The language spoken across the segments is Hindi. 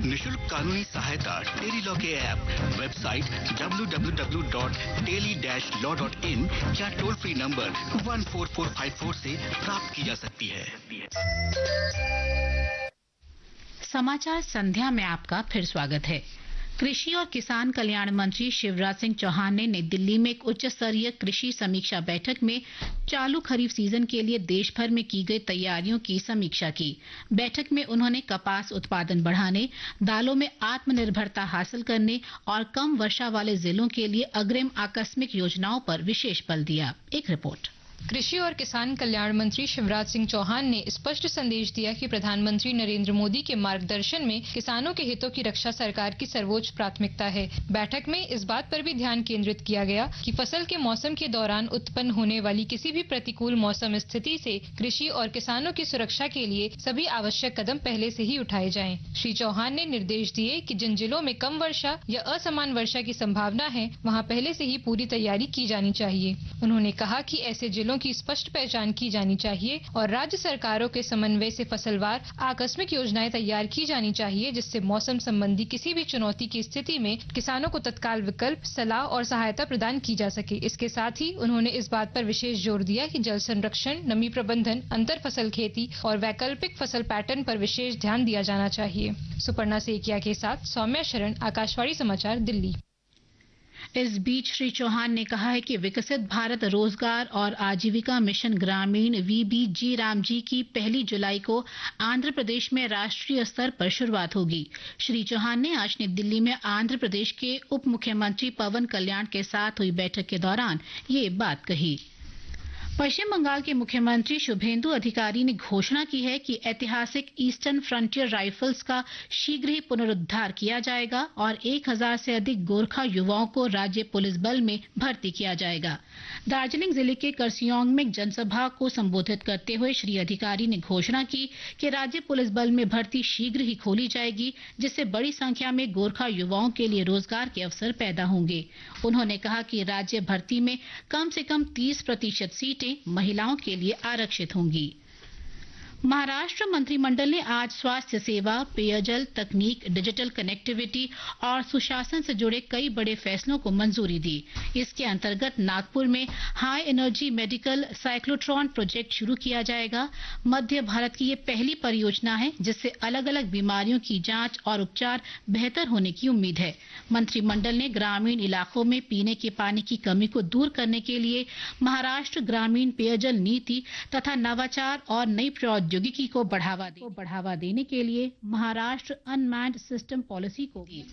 निशुल्क कानूनी सहायता टेली लॉ के ऐप, वेबसाइट www.teli-law.in या टोल फ्री नंबर 14454 से प्राप्त की जा सकती है। समाचार संध्या में आपका फिर स्वागत है। कृषि और किसान कल्याण मंत्री शिवराज सिंह चौहान ने नई दिल्ली में एक उच्च स्तरीय कृषि समीक्षा बैठक में चालू खरीफ सीजन के लिए देश भर में की गई तैयारियों की समीक्षा की। बैठक में उन्होंने कपास उत्पादन बढ़ाने, दालों में आत्मनिर्भरता हासिल करने और कम वर्षा वाले जिलों के लिए अग्रिम आकस्मिक योजनाओं पर विशेष बल दिया। एक रिपोर्ट। कृषि और किसान कल्याण मंत्री शिवराज सिंह चौहान ने स्पष्ट संदेश दिया कि प्रधानमंत्री नरेंद्र मोदी के मार्गदर्शन में किसानों के हितों की रक्षा सरकार की सर्वोच्च प्राथमिकता है। बैठक में इस बात पर भी ध्यान केंद्रित किया गया कि फसल के मौसम के दौरान उत्पन्न होने वाली किसी भी प्रतिकूल मौसम स्थिति से कृषि और किसानों की सुरक्षा के लिए सभी आवश्यक कदम पहले से ही उठाए जाएं। श्री चौहान ने निर्देश दिए कि जिन जिलों में कम वर्षा या असमान वर्षा की संभावना है, वहां पहले से ही पूरी तैयारी की जानी चाहिए। उन्होंने कहा कि ऐसे जिलों की स्पष्ट पहचान की जानी चाहिए और राज्य सरकारों के समन्वय से फसलवार आकस्मिक योजनाएं तैयार की जानी चाहिए, जिससे मौसम संबंधी किसी भी चुनौती की स्थिति में किसानों को तत्काल विकल्प, सलाह और सहायता प्रदान की जा सके। इसके साथ ही उन्होंने इस बात पर विशेष जोर दिया कि जल संरक्षण, नमी प्रबंधन, अंतर फसल खेती और वैकल्पिक फसल पैटर्न पर विशेष ध्यान दिया जाना चाहिए। सुपर्णा सेकिया के साथ सौम्या शरण, आकाशवाणी समाचार, दिल्ली। इस बीच श्री चौहान ने कहा है कि विकसित भारत रोजगार और आजीविका मिशन ग्रामीण VBG रामजी की 1 जुलाई को आंध्र प्रदेश में राष्ट्रीय स्तर पर शुरुआत होगी। श्री चौहान ने आज नई दिल्ली में आंध्र प्रदेश के उप मुख्यमंत्री पवन कल्याण के साथ हुई बैठक के दौरान ये बात कही। पश्चिम बंगाल के मुख्यमंत्री शुभेंदु अधिकारी ने घोषणा की है कि ऐतिहासिक ईस्टर्न फ्रंटियर राइफल्स का शीघ्र ही पुनरुद्धार किया जाएगा और 1000 से अधिक गोरखा युवाओं को राज्य पुलिस बल में भर्ती किया जाएगा। दार्जिलिंग जिले के करसियोंग में एक जनसभा को संबोधित करते हुए श्री अधिकारी ने घोषणा की कि राज्य पुलिस बल में भर्ती शीघ्र ही खोली जाएगी, जिससे बड़ी संख्या में गोरखा युवाओं के लिए रोजगार के अवसर पैदा होंगे। उन्होंने कहा कि राज्य भर्ती में कम से कम 30% सीटें महिलाओं के लिए आरक्षित होंगी। महाराष्ट्र मंत्रिमंडल ने आज स्वास्थ्य सेवा, पेयजल, तकनीक, डिजिटल कनेक्टिविटी और सुशासन से जुड़े कई बड़े फैसलों को मंजूरी दी। इसके अंतर्गत नागपुर में high energy medical cyclotron project शुरू किया जाएगा। मध्य भारत की ये पहली परियोजना है जिससे अलग अलग बीमारियों की जांच और उपचार बेहतर होने की उम्मीद है। मंत्रिमंडल ने ग्रामीण इलाकों में पीने के पानी की कमी को दूर करने के लिए महाराष्ट्र ग्रामीण पेयजल नीति तथा नवाचार और नई प्रौद्योगिकी को बढ़ावा देने के लिए महाराष्ट्र अनमैन्ड सिस्टम पॉलिसी को भी।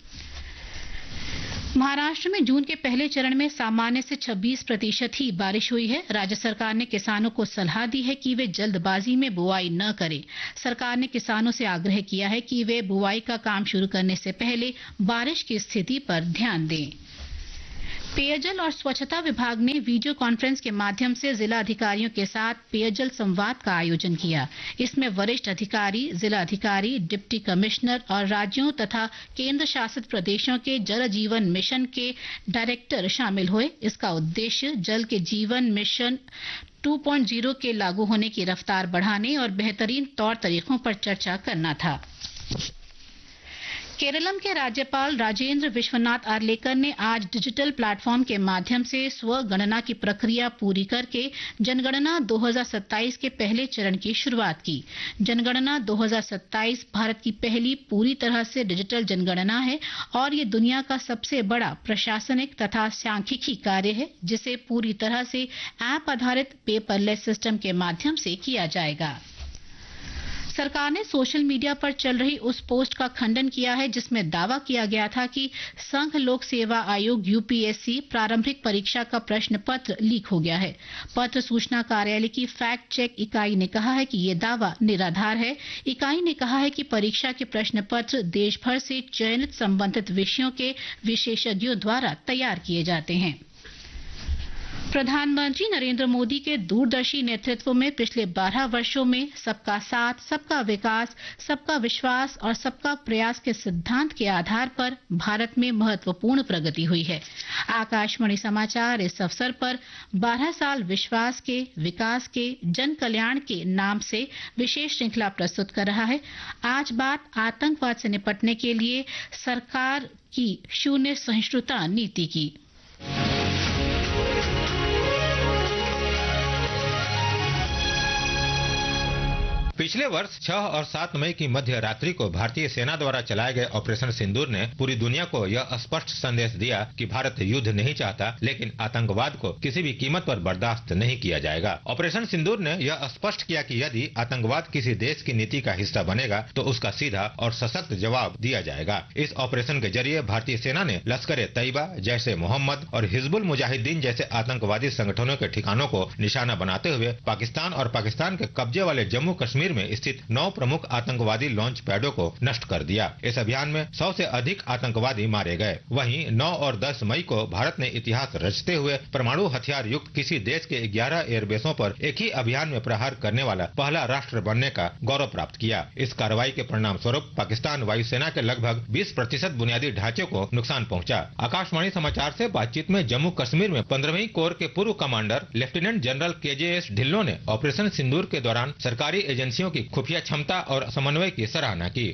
महाराष्ट्र में जून के पहले चरण में सामान्य से 26% ही बारिश हुई है। राज्य सरकार ने किसानों को सलाह दी है कि वे जल्दबाजी में बुआई न करें। सरकार ने किसानों से आग्रह किया है कि वे बुआई का काम शुरू करने से पहले बारिश की स्थिति पर ध्यान दें। पेयजल और स्वच्छता विभाग ने वीडियो कॉन्फ्रेंस के माध्यम से जिला अधिकारियों के साथ पेयजल संवाद का आयोजन किया। इसमें वरिष्ठ अधिकारी, जिला अधिकारी, डिप्टी कमिश्नर और राज्यों तथा केंद्र शासित प्रदेशों के जल जीवन मिशन के डायरेक्टर शामिल हुए। इसका उद्देश्य जल के जीवन मिशन 2.0 के लागू होने की रफ्तार बढ़ाने और बेहतरीन तौर तरीकों पर चर्चा करना था। केरलम के राज्यपाल राजेंद्र विश्वनाथ आर्लेकर ने आज डिजिटल प्लेटफॉर्म के माध्यम से स्वगणना की प्रक्रिया पूरी करके जनगणना 2027 के पहले चरण की शुरुआत की। जनगणना 2027 भारत की पहली पूरी तरह से डिजिटल जनगणना है और ये दुनिया का सबसे बड़ा प्रशासनिक तथा सांख्यिकी कार्य है, जिसे पूरी तरह से ऐप आधारित पेपरलेस सिस्टम के माध्यम से किया जाएगा। सरकार ने सोशल मीडिया पर चल रही उस पोस्ट का खंडन किया है जिसमें दावा किया गया था कि संघ लोक सेवा आयोग UPSC प्रारंभिक परीक्षा का प्रश्न पत्र लीक हो गया है। पत्र सूचना कार्यालय की फैक्ट चेक इकाई ने कहा है कि ये दावा निराधार है। इकाई ने कहा है कि परीक्षा के प्रश्न पत्र देश भर से चयनित संबंधित विषयों के विशेषज्ञों द्वारा तैयार किए जाते हैं। प्रधानमंत्री नरेंद्र मोदी के दूरदर्शी नेतृत्व में पिछले 12 वर्षों में सबका साथ, सबका विकास, सबका विश्वास और सबका प्रयास के सिद्धांत के आधार पर भारत में महत्वपूर्ण प्रगति हुई है। आकाशवाणी समाचार इस अवसर पर 12 साल विश्वास के, विकास के, जन कल्याण के नाम से विशेष श्रृंखला प्रस्तुत कर रहा है। आज बात आतंकवाद से निपटने के लिए सरकार की शून्य सहिष्णुता नीति की। पिछले वर्ष 6 और 7 मई की मध्य रात्रि को भारतीय सेना द्वारा चलाए गए ऑपरेशन सिंदूर ने पूरी दुनिया को यह स्पष्ट संदेश दिया कि भारत युद्ध नहीं चाहता, लेकिन आतंकवाद को किसी भी कीमत पर बर्दाश्त नहीं किया जाएगा। ऑपरेशन सिंदूर ने यह स्पष्ट किया कि यदि आतंकवाद किसी देश की नीति का हिस्सा बनेगा तो उसका सीधा और सशक्त जवाब दिया जाएगा। इस ऑपरेशन के जरिए भारतीय सेना ने लश्कर तैयबा, जैशे मोहम्मद और हिजबुल मुजाहिदीन जैसे आतंकवादी संगठनों के ठिकानों को निशाना बनाते हुए पाकिस्तान और पाकिस्तान के कब्जे वाले जम्मू कश्मीर में स्थित 9 प्रमुख आतंकवादी लॉन्च पैडों को नष्ट कर दिया। इस अभियान में 100 से अधिक आतंकवादी मारे गए। वहीं 9 और 10 मई को भारत ने इतिहास रचते हुए परमाणु हथियार युक्त किसी देश के 11 एयरबेसों पर एक ही अभियान में प्रहार करने वाला पहला राष्ट्र बनने का गौरव प्राप्त किया। इस कार्रवाई के परिणाम स्वरूप पाकिस्तान वायुसेना के लगभग 20% बुनियादी ढांचे को नुकसान पहुंचा। आकाशवाणी समाचार से बातचीत में जम्मू कश्मीर में 15वीं कोर के पूर्व commander lieutenant general KJS Dhillon ने ऑपरेशन सिंदूर के दौरान सरकारी एजेंसियों की खुफिया क्षमता और समन्वय की सराहना की।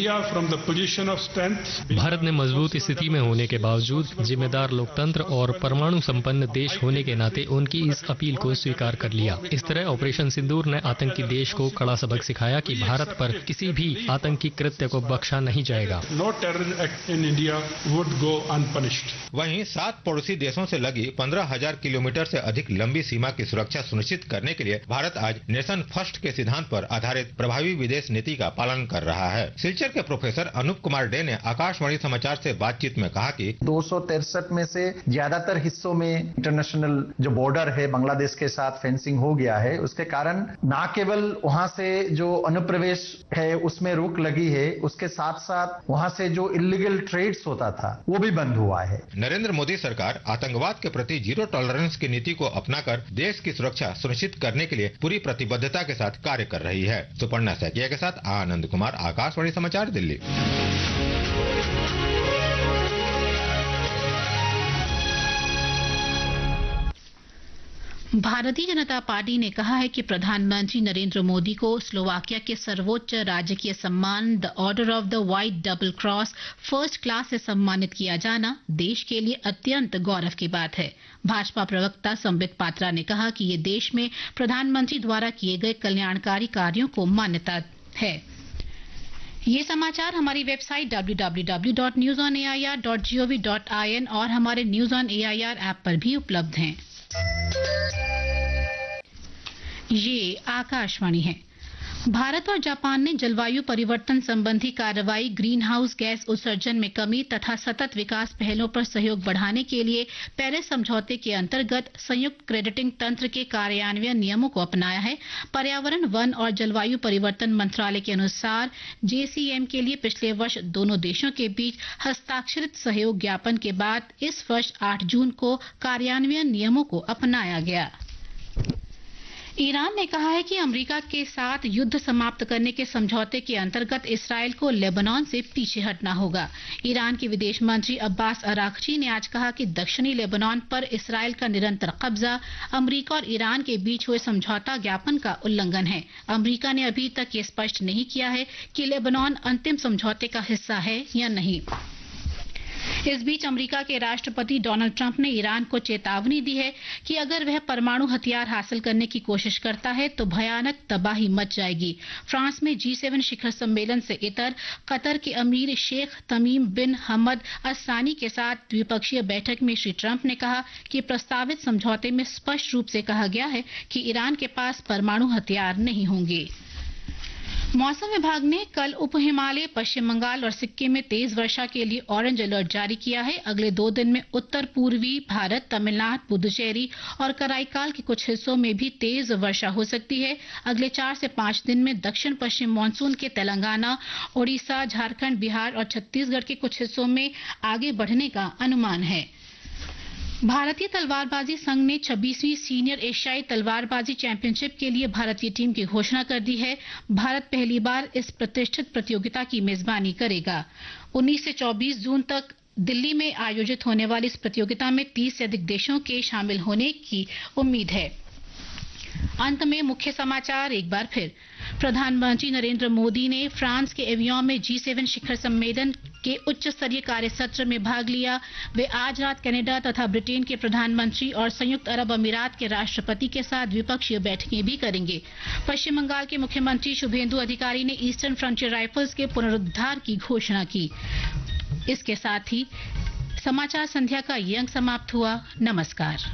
भारत ने मजबूत स्थिति में होने के बावजूद जिम्मेदार लोकतंत्र और परमाणु संपन्न देश होने के नाते उनकी इस अपील को स्वीकार कर लिया। इस तरह ऑपरेशन सिंदूर ने आतंकी देश को कड़ा सबक सिखाया कि भारत पर किसी भी आतंकी कृत्य को बख्शा नहीं जाएगा। वहीं 7 पड़ोसी देशों से लगी 15,000 किलोमीटर से अधिक लंबी सीमा की सुरक्षा सुनिश्चित करने के लिए भारत आज नेशन फर्स्ट के सिद्धांत पर आधारित प्रभावी विदेश नीति का पालन कर रहा है। सिलचर के प्रोफेसर अनूप कुमार डे ने आकाशवाणी समाचार से बातचीत में कहा कि 263 में से ज्यादातर हिस्सों में इंटरनेशनल जो बॉर्डर है बांग्लादेश के साथ फेंसिंग हो गया है। उसके कारण न केवल वहां से जो अनुप्रवेश है उसमें रोक लगी है, उसके साथ साथ वहां से जो इलीगल ट्रेड्स होता था वो भी बंद हुआ है। नरेंद्र मोदी सरकार आतंकवाद के प्रति जीरो टॉलरेंस की नीति को अपनाकर देश की सुरक्षा सुनिश्चित करने के लिए पूरी प्रतिबद्धता के साथ कार्य कर रही है। सुपर्णा सैकिया के साथ आनंद कुमार, आकाशवाणी समाचार, दिल्ली। भारतीय जनता पार्टी ने कहा है कि प्रधानमंत्री नरेंद्र मोदी को स्लोवाकिया के सर्वोच्च राजकीय सम्मान the order of the white double cross first class से सम्मानित किया जाना देश के लिए अत्यंत गौरव की बात है। भाजपा प्रवक्ता संबित पात्रा ने कहा कि ये देश में प्रधानमंत्री द्वारा किए गए कल्याणकारी कार्यों को मान्यता है। ये समाचार हमारी वेबसाइट www.newsonair.gov.in और हमारे न्यूज ऑन एआईआर ऐप पर भी उपलब्ध हैं। ये आकाशवाणी है। भारत और जापान ने जलवायु परिवर्तन संबंधी कार्रवाई, ग्रीन हाउस गैस उत्सर्जन में कमी तथा सतत विकास पहलों पर सहयोग बढ़ाने के लिए पेरिस समझौते के अंतर्गत संयुक्त क्रेडिटिंग तंत्र के कार्यान्वयन नियमों को अपनाया है। पर्यावरण, वन और जलवायु परिवर्तन मंत्रालय के अनुसार JCM के लिए पिछले वर्ष दोनों देशों के बीच हस्ताक्षरित सहयोग ज्ञापन के बाद इस वर्ष 8 जून को कार्यान्वयन नियमों को अपनाया गया। ईरान ने कहा है कि अमेरिका के साथ युद्ध समाप्त करने के समझौते के अंतर्गत इसराइल को लेबनान से पीछे हटना होगा। ईरान के विदेश मंत्री अब्बास अरागची ने आज कहा कि दक्षिणी लेबनान पर इसराइल का निरंतर कब्जा अमेरिका और ईरान के बीच हुए समझौता ज्ञापन का उल्लंघन है। अमेरिका ने अभी तक ये स्पष्ट नहीं किया है कि लेबनान अंतिम समझौते का हिस्सा है या नहीं। इस बीच अमेरिका के राष्ट्रपति डोनाल्ड ट्रंप ने ईरान को चेतावनी दी है कि अगर वह परमाणु हथियार हासिल करने की कोशिश करता है तो भयानक तबाही मच जाएगी। फ्रांस में G7 शिखर सम्मेलन से इतर कतर के अमीर शेख तमीम बिन हमद अल-सानी के साथ द्विपक्षीय बैठक में श्री ट्रंप ने कहा कि प्रस्तावित समझौते में स्पष्ट रूप से कहा गया है कि ईरान के पास परमाणु हथियार नहीं होंगे। मौसम विभाग ने कल उप हिमालय, पश्चिम बंगाल और सिक्किम में तेज वर्षा के लिए ऑरेंज अलर्ट जारी किया है। अगले 2 दिन में उत्तर पूर्वी भारत, तमिलनाडु, पुदुचेरी और कराईकाल के कुछ हिस्सों में भी तेज वर्षा हो सकती है। अगले 4 से 5 दिन में दक्षिण पश्चिम मानसून के तेलंगाना, ओडिशा, झारखंड, बिहार और छत्तीसगढ़ के कुछ हिस्सों में आगे बढ़ने का अनुमान है। भारतीय तलवारबाजी संघ ने 26वीं सीनियर एशियाई तलवारबाजी चैंपियनशिप के लिए भारतीय टीम की घोषणा कर दी है। भारत पहली बार इस प्रतिष्ठित प्रतियोगिता की मेजबानी करेगा। 19 से 24 जून तक दिल्ली में आयोजित होने वाली इस प्रतियोगिता में 30 से अधिक देशों के शामिल होने की उम्मीद है। अंत में मुख्य समाचार एक बार फिर। प्रधानमंत्री नरेंद्र मोदी ने फ्रांस के एवियन में G7 शिखर सम्मेलन के उच्च स्तरीय कार्य सत्र में भाग लिया। वे आज रात कनाडा तथा ब्रिटेन के प्रधानमंत्री और संयुक्त अरब अमीरात के राष्ट्रपति के साथ द्विपक्षीय बैठकें भी करेंगे। पश्चिम बंगाल के मुख्यमंत्री शुभेंदु अधिकारी ने ईस्टर्न फ्रंटियर राइफल्स के पुनरुद्धार की घोषणा की। इसके साथ ही समाचार संध्या का ये अंक समाप्त हुआ। नमस्कार।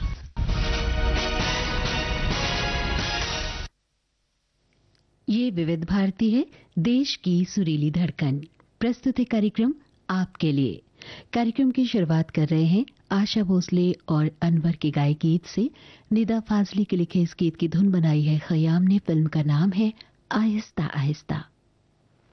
ये विविध भारती है, देश की सुरीली धड़कन। प्रस्तुत है कार्यक्रम आपके लिए। कार्यक्रम की शुरुआत कर रहे हैं आशा भोसले और अनवर के गाए गीत से। निदा फाजली के लिखे इस गीत की धुन बनाई है खयाम ने। फिल्म का नाम है आहिस्ता आहिस्ता।